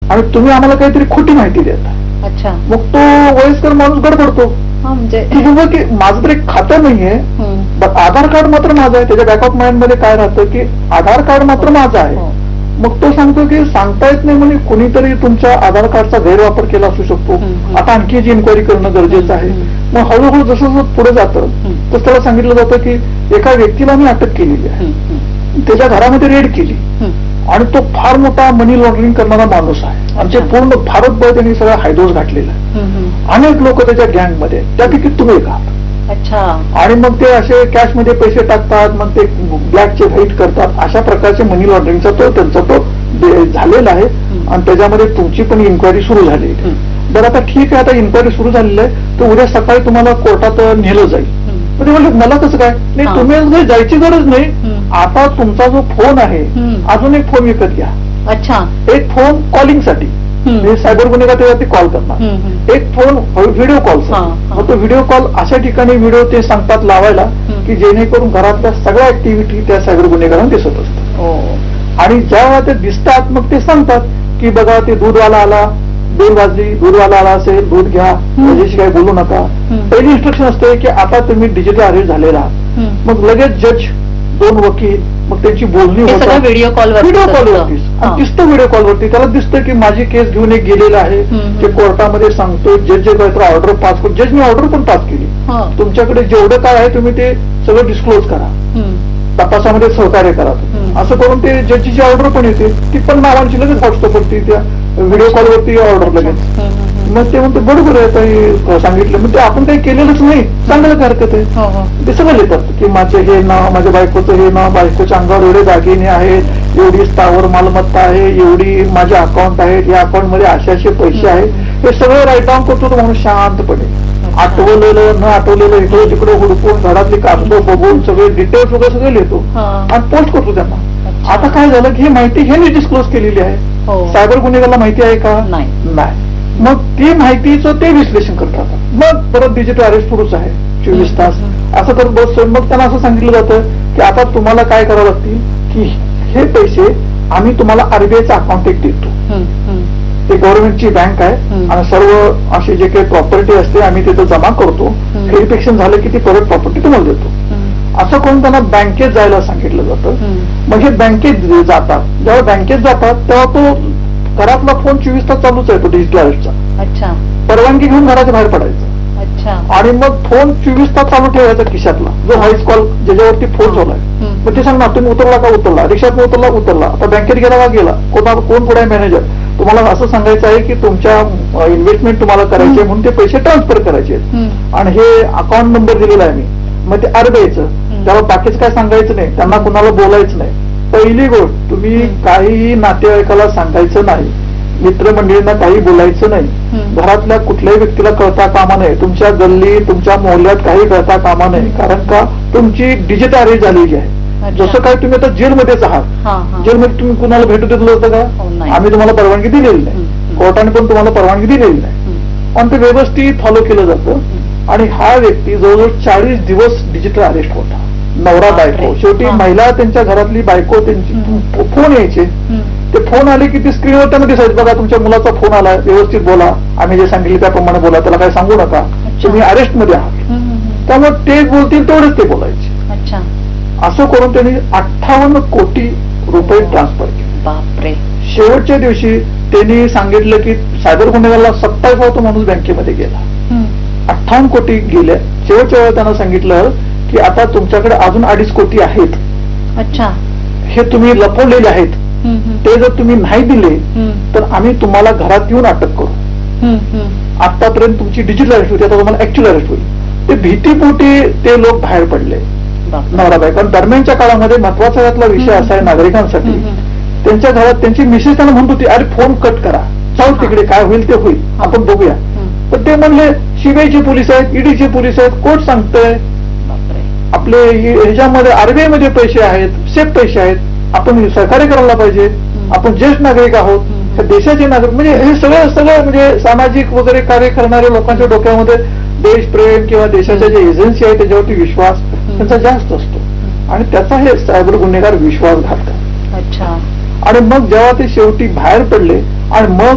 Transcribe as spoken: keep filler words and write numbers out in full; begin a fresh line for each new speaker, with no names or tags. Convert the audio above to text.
आणि तुम्ही आम्हाला काहीतरी खोटी माहिती देता.
अच्छा.
मग तो वयस्कर माणूस गडबडतो
म्हणजे
की माझं तर एक खातं नाहीये, आधार कार्ड मात्र माझं आहे. त्याच्या बॅक ऑफ माइंड मध्ये काय राहतं की आधार कार्ड मात्र माझं आहे. मग तो सांगतो की सांगता येत नाही म्हणजे कुणीतरी तुमच्या आधार कार्डचा गैरवापर केला असू शकतो. आता आणखी जी इन्क्वायरी करणं गरजेचं आहे. मग हळूहळू जसं जसं पुढे जातं तसं त्याला सांगितलं जातं की एका व्यक्तीला मी अटक केलेली आहे, त्याच्या घरामध्ये रेड केली आणि तो फार मोठा मनी लॉन्ड्रिंग करणारा माणूस आहे. आमचे पूर्ण भारतभर त्यांनी सगळा हायदोस घातलेला आहे. अनेक लोक त्याच्या गँगमध्ये, त्यापैकी तुम्ही एक आहात.
अच्छा.
आणि मग ते असे कॅश मध्ये पैसे टाकतात, मग ते ब्लॅकचे व्हाईट करतात. अशा प्रकारचे मनी लॉन्ड्रिंगचा तो त्यांचा तो झालेला आहे आणि त्याच्यामध्ये तुमची पण इन्क्वायरी सुरू झाली. बरं आता ठीक आहे, आता इन्क्वायरी सुरू झालेली आहे तर उद्या सकाळी तुम्हाला कोर्टात नेलं जाईल. म्हणजे म्हणलं मला कसं काय? नाही, तुम्ही जायची गरज नाही. आता तुमचा जो फोन आहे अजून एक फोन विकत घ्या.
अच्छा.
एक फोन कॉलिंग साठी, सायबर गुन्हेगार तेव्हा ते कॉल करणार. एक फोन व्हिडिओ कॉल. मग तो व्हिडिओ कॉल अशा ठिकाणी व्हिडिओ ते सांगतात लावायला की जेणेकरून घरातल्या सगळ्या ऍक्टिव्हिटी त्या सायबर गुन्हेगारांना दिसत असतात. आणि ज्या वेळा ते दिसतात मग ते सांगतात की बघा ते दूधवाला आला, बेल वाजली, दूधवाला आला असेल, दूध घ्या, त्याच्याशी काही बोलू नका. पहिली इन्स्ट्रक्शन असते की आता तुम्ही डिजिटल अरेस्ट झालेला आहात. मग लगेच जज, दोन वकील, मग त्यांची बोलणी होतात
व्हिडिओ कॉल
व्हिडिओ कॉलवरती. दिसतं व्हिडिओ कॉलवरती, त्याला दिसतं की माझी केस घेऊन एक गेलेला आहे, ते कोर्टामध्ये सांगतो. जज जे काहीतरी ऑर्डर पास करतो, जजनी ऑर्डर पण पास केली. तुमच्याकडे जेवढं काय आहे तुम्ही ते सगळं डिस्क्लोज करा, तपासामध्ये सहकार्य करा. असं करून ते जजची ऑर्डर पण येते, ती पण नावांची लगेच व्हॉट्सअपवरती त्या व्हिडिओ कॉलवरती ऑर्डर लगेच. मग ते म्हणते बरोबर आहे ताई सांगितलं, म्हणजे आपण काही केलेलंच नाही, चांगलं हरकत आहे. ते सगळं लिहितात की माझं हे नाव, माझ्या बायकोचं हे नाव, बायकोच्या अंगावर एवढे दागिने आहेत, एवढी स्थावर मालमत्ता आहे, एवढी माझे अकाउंट आहेत, या अकाउंट मध्ये असे असे पैसे आहेत. हे सगळं राईट डाऊन करतो तो माणूस शांतपणे. आठवलेलं न आठवलेलं इकडे तिकडे हुडकून घरातली कागदं बघून सगळे डिटेल्स वगैरे सगळे लिहितो आणि पोस्ट करतो त्यांना. आता काय झालं की ही माहिती ह्यांनी डिस्क्लोज केलेली आहे. सायबर गुन्हेगाराला माहिती आहे का? नाही. मग ती माहितीचं ते विश्लेषण करतात. मग परत डिजिटल अरेस्ट सुरूच आहे चोवीस तास असं करत बसतो. मग त्यांना असं सांगितलं जातं की आता तुम्हाला काय करावं लागतील की हे पैसे आम्ही तुम्हाला आरबीआयचं अकाउंट एक देतो, ते गव्हर्नमेंटची बँक आहे आणि सर्व अशी जे काही प्रॉपर्टी असते आम्ही तिथं जमा करतो, व्हेरिफिकेशन झालं की ती परत प्रॉपर्टी तुम्हाला देतो. असं करून त्यांना बँकेत जायला सांगितलं जातं. मग हे बँकेत जातात. जेव्हा बँकेत जातात तेव्हा तो घरातला फोन चोवीस तास चालूच आहे, तो डिजिटल अरेस्टचा.
अच्छा.
परवानगी घेऊन घराच्या बाहेर पडायचं.
अच्छा.
आणि मग फोन चोवीस तास चालू ठेवायचा खिशातला, जो व्हॉइस कॉल ज्याच्यावरती फोन चालू आहे. मग ते सांगणार तुम्ही उतरला का? उतरला. रिक्षात उतरला? उतरला. आता बँकेत गेला का? गेला. कोणा कोण पुढे मॅनेजर? तुम्हाला असं सांगायचं आहे की तुमच्या इन्व्हेस्टमेंट तुम्हाला करायची आहे म्हणून ते पैसे ट्रान्सफर करायचे आहेत आणि हे अकाउंट नंबर दिलेला आहे मी. मग ते आरबीआयचं, त्याला बाकीच काय सांगायचं नाही, त्यांना कुणाला बोलायचं नाही. पहिली गोष्ट, तुम्ही काहीही नातेवाईकाला सांगायचं नाही, मित्रमंडळींना काही बोलायचं नाही, घरातल्या कुठल्याही व्यक्तीला कळता कामा नये, तुमच्या गल्ली तुमच्या मोहल्ल्यात काही कळता कामा नये. कारण का तुमची डिजिटल अरेस्ट झालेली आहे. जसं काय तुम्ही आता जेलमध्येच आहात, जेलमध्ये तुम्ही कुणाला भेटू देत होतं का? आम्ही तुम्हाला परवानगी दिलेली नाही, कोर्टाने पण तुम्हाला परवानगी दिलेली नाही. पण ते व्यवस्थित फॉलो केलं जातं. आणि हा व्यक्ती जवळजवळ चाळीस दिवस डिजिटल अरेस्ट होता. नवरा बायको, शेवटी महिला त्यांच्या घरातली बायको त्यांची फोन यायचे, ते फोन आले की ती स्क्रीनवर त्यांना दिसायचं बघा तुमच्या मुलाचा फोन आला, व्यवस्थित बोला, आम्ही जे सांगितले त्याप्रमाणे बोला, त्याला काही सांगू नका, तुम्ही अरेस्ट मध्ये आहात. त्यामुळे ते बोलतील तेवढेच ते बोलायचे. असं करून त्यांनी अठ्ठावन्न कोटी रुपये ट्रान्सफर केले.
बापरे.
शेवटच्या दिवशी त्यांनी सांगितलं की सायबर गुन्हेगाराला सत्तावीस तो माणूस बँकेमध्ये गेला, अठ्ठावन्न कोटी गेले. शेवटच्या वेळेला त्यांना सांगितलं की आता तुमच्याकडे अजून अडीच कोटी आहेत.
अच्छा.
हे तुम्ही लपवलेले आहेत, ते जर तुम्ही नाही दिले तर आम्ही तुम्हाला घरात येऊन अटक करू. आतापर्यंत तुमची डिजिटल अरेस्ट होती, आता तुम्हाला ऍक्च्युअल अरेस्ट होईल. ते भीतीपोटी ते लोक बाहेर पडले, नवरा बायको. दरम्यानच्या काळामध्ये महत्वाचा यातला विषय असा आहे नागरिकांसाठी, त्यांच्या घरात त्यांची मिसेस त्यांना म्हणत होती अरे फोन कट करा, जाऊ तिकडे, काय होईल ते होईल, आपण बघूया. पण ते म्हणले सीबीआयचे पोलीस आहेत, ईडीचे पोलीस आहेत, कोर्ट सांगतंय आपले ह्याच्यामध्ये आरबीआय मध्ये पैसे आहेत, सेफ पैसे आहेत, आपण सहकार्य करायला पाहिजे, आपण ज्येष्ठ नागरिक आहोत, देशाचे नागरिक. म्हणजे हे सगळं सगळं म्हणजे सामाजिक वगैरे कार्य करणाऱ्या लोकांच्या डोक्यामध्ये देशप्रेम किंवा देशाच्या जे एजन्सी आहे त्याच्यावरती विश्वास त्यांचा जास्त असतो आणि त्याचा हे सायबर गुन्हेगार विश्वासघात करतात.
अच्छा.
आणि मग जेव्हा ते शेवटी बाहेर पडले आणि मग